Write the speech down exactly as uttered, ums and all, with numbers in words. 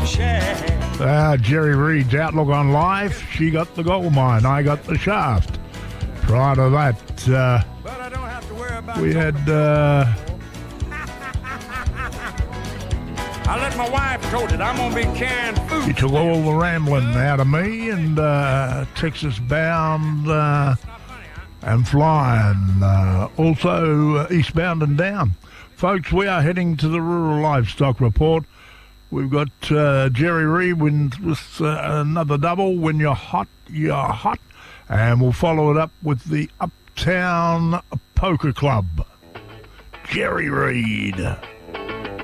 Uh, Jerry Reed's Outlook on Life. She got the gold mine, I got the shaft. Prior to that, uh, we had... Uh, I let my wife told it I'm gonna be carrying food. he took all the rambling out of me, and uh, Texas bound uh, and flying. Uh, also uh, eastbound and down. Folks, we are heading to the Rural Livestock Report. We've got uh, Jerry Reed with, with uh, another double. When you're hot, you're hot. And we'll follow it up with the Uptown Poker Club. Jerry Reed.